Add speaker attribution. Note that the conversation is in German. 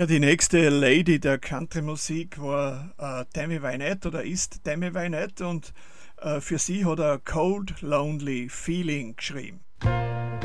Speaker 1: Ja, die nächste Lady der Country-Musik war Tammy Wynette oder ist Tammy Wynette und für sie hat er Cold Lonely Feeling geschrieben.